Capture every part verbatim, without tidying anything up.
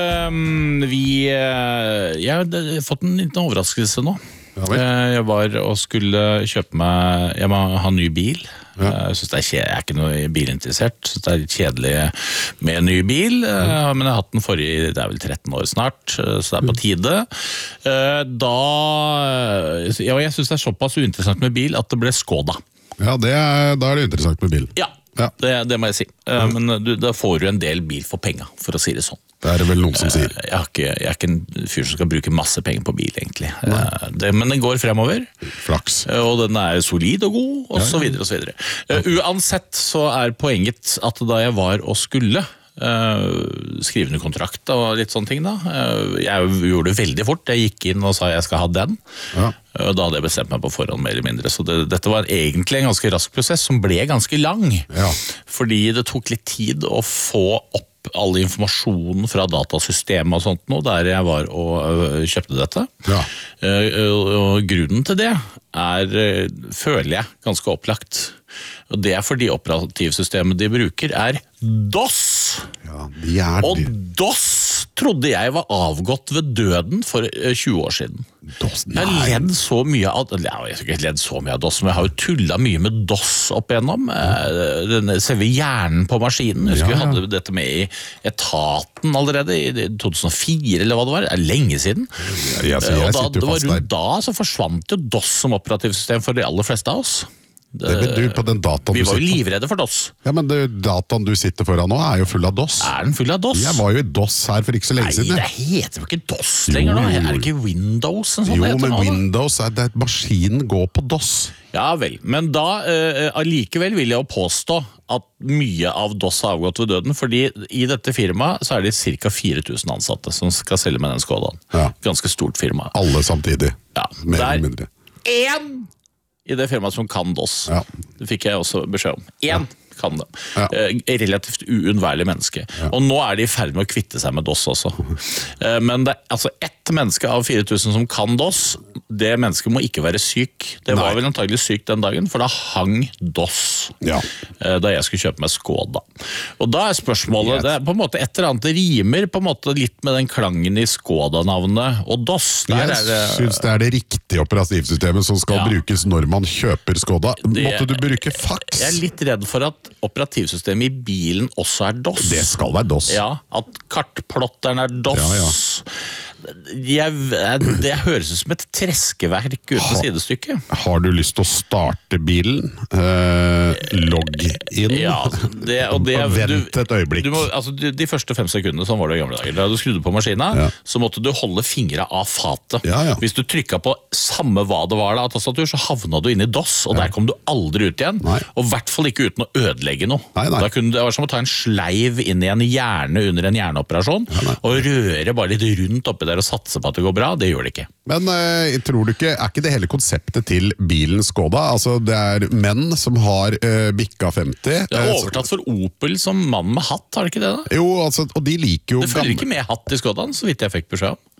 Um, vi, jeg har fått en liten overraskelse nå. Ja, jeg var og skulle kjøpe meg, jeg må ha en ny bil. Ja. Jeg synes det er kjedelig, jeg er ikke noe bilinteressert. Jeg synes det er litt kjedelig med en ny bil, ja. Men jeg har hatt den forrige, det er vel tretten år snart, så det er på tide. Da, ja, jeg synes det er såpass uinteressant med bil at det ble Skoda. Ja, det er, da er det interessant med bil. Ja, ja. Det, det må jeg si. Men du, da får du en del bil for penger, for å si det sånn. Det er det vel noen som sier. Jeg, har ikke, jeg er ikke en fyr som skal bruke masse penger på bil, egentlig. Det, men den går fremover. Flaks. Og den er solid og god, og så videre og så videre. Ja. Uansett så er poenget at da jeg var og skulle uh, skrive en kontrakt og litt sånne ting da, uh, jeg gjorde det veldig fort. Jeg gikk inn og sa jeg skal ha den. Ja. Og da hadde jeg bestemt meg på forhånd mer eller mindre. Så det, dette var egentlig en ganske rask prosess som ble ganske lang. Ja. Fordi det tok litt tid å få opp all informasjonen fra datasystemet og sånt nå, der jeg var og kjøpte dette. Ja. Og grunnen til det er, føler jeg, ganske opplagt. Og det er fordi operativsystemet de bruker er DOS. Ja, de er og DOS trodde jeg var avgått ved døden for tjue år siden. DOS, jeg har ledd så mye av, jeg har ikke ledd så mye av DOS, men jeg har jo tullet mye med DOS opp igjennom. Den selve hjernen på maskinen. Jeg husker ja, ja. Vi hadde dette med i etaten allerede i to tusen og fire, eller hva det var. Det er lenge siden. Ja, jeg, jeg og da, det var rundt da så forsvant jo DOS som operativsystem for de aller fleste av oss. Det, det, du, på den dataen vi var jo du livredde for DOS. Ja, men det, dataen du sitter foran nå er jo full av DOS. Er den full av DOS? Jeg var jo i DOS her for ikke så lenge Nei, siden. Nei, det heter jo ikke DOS lenger nå. Er det ikke Windows? Sånn jo, men nå, Windows, er det, maskinen går på DOS. Ja vel, men da uh, allikevel vil jeg jo påstå at mye av DOS har avgått ved døden, fordi i dette firmaet så er det cirka fire tusen ansatte som skal selge med den Skodaen. Ja. Ganske stort firma. Alle samtidig, ja, mer eller mindre. En i det firmaet som kan DOS. Ja. Det fikk jeg også beskjed om. En ja. Kan det. Ja. Eh, relativt uunnværlig menneske. Ja. Og nå er de i ferd med å kvitte seg med DOS også. eh, men det er altså ett menneske av fire tusen som kan DOS. Det mennesket må ikke være syk. Det Nei. Var vel antagelig syk den dagen, for da hang DOS. Ja. Eh, da jeg skulle kjøpe meg Skoda. Og da er spørsmålet, yes. Det er på en måte et eller annet, det rimer på en måte litt med den klangen i Skoda-navnet og DOS. Der jeg er det, synes det er det riktige operativsystemet som skal ja. Brukes når man kjøper Skoda. Det, Måtte du bruke fax? Jeg er litt redd for at operativsystemet i bilen også er DOS. Det skal være DOS. Ja, at kartplotteren er DOS. Ja, ja. Jeg, det høres ut som et treskeverk uten sidestykke. Har du lyst til å starte bilen? Uh, logg inn? Ja, det, og det, og vent et øyeblikk. Du, du må, altså, de, de første fem sekundene, sånn var det i gamle dager. Da du skrudde på maskinen, ja. Så måtte du holde fingra av fatet. Ja, ja. Hvis du trykket på samme hva det var da, tastatur, så havna du inn i DOS, og ja. Der kom du aldri ut igjen. Nei. Og i hvert fall ikke uten å ødelegge noe. Nei, nei. Da kunne det var som å ta en sleiv inn i en hjerne under en hjerneoperasjon, ja, og røre bare litt rundt oppi der og satse på at det går bra, det gjør det ikke. Men uh, tror du ikke, er ikke det hele konseptet til bilen Skoda? Altså det er menn som har uh, bikka femti. Det er overtatt for Opel som mann med hatt, har det ikke det da? Jo, altså, og de liker jo... Det følger ikke med hatt i Skodaen, så vidt jeg fikk beskjed om.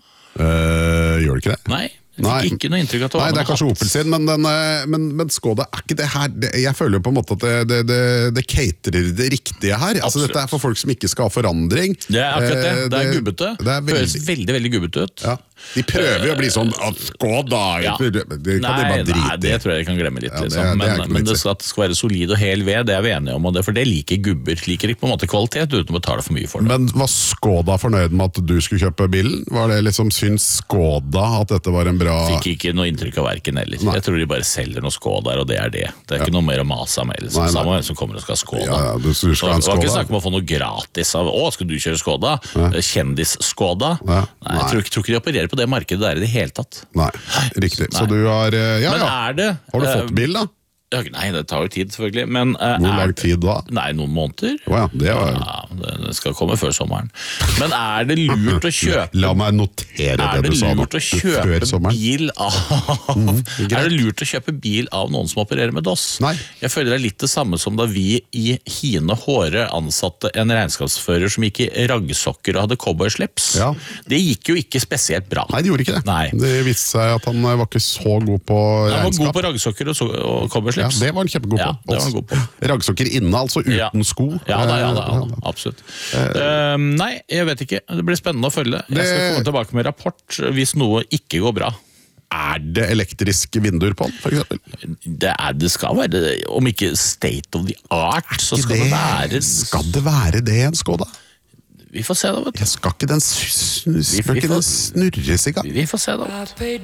Uh, gjør det ikke det? Nei. Jeg fikk Nei. Ikke noe inntrykk av at det var Nei, det er kanskje Opel sin, men, den, men, men Skoda, er ikke det her det, jeg føler jo på en måte at det, det, det, det caterer det riktige her. Altså, dette er for folk som ikke skal ha forandring. Det er akkurat det, det er gubbete. Det er veldig, høres veldig, veldig gubbete ut. Ja. De prøver jo å bli sånn Skoda, ja. Det kan nei, de bare drite i. Nei, det tror jeg de kan glemme litt. Ja, det, liksom. Men, det men det skal, at det skal være solid og hel ved, det er vi enige om, og det, for det liker gubber. Liker ikke på en måte kvalitet uten å betale for mye for det. Men var Skoda fornøyd med at du skulle kjøpe bilen? Var det liksom, syns Skoda at dette var en bra... Fikk ikke noe inntrykk av verken heller. Nei. Jeg tror de bare selger noe Skoda, og det er det. Det er ikke ja. Noe mer å mase av meg. Liksom. Nei, nei. Samme hvem som kommer og skal ha Skoda. Ja, ja, du, du skal så, det var ikke snakk om å få noe gratis av, å, skal du kjøre Skoda? Kjendis-Skoda? Nei. Nei, jeg tror, tror ikke de opererer på det markedet der i det hele tatt. Nei, riktig. Nei. Så du har, ja, men er det, har du fått bil da? Nei, det tar jo tid selvfølgelig, men uh, hvor lang tid da? Nei, noen måneder. Oh, ja, det, var... ja, det skal komme før sommeren. Men er det lurt å kjøpe... La meg notere det, det du sa nå. Er det lurt å kjøpe bil av... Mm, er det lurt å kjøpe bil av noen som opererer med DOS? Nei. Jeg føler det er litt det samme som da vi i Hine Håre ansatte en regnskapsfører som gikk i raggsokker og hadde cowboyslips. Ja. Det gikk jo ikke spesielt bra. Nei, det gjorde ikke det. Nei. Det viste seg at han var ikke så god på regnskap. Han var god på raggsokker og, og cowboyslips. slips. Ja, det var han kjempegod på. Ja, det var han god på. Raggsokker inne, altså uten Ja. sko. Ja da, ja da, ja, da. absolutt. Uh, nei, jeg vet ikke. Det blir spennende å følge. Jeg skal komme tilbake med rapport hvis noe ikke går bra. Er det elektriske vinduer på den, for eksempel? Det, er, det skal være, om ikke state of the art, så skal det, det være... Skal det være det en Skoda? Vi får se da, vet du. Jeg skal ikke den, skal ikke den snurres i gang? Vi får se da.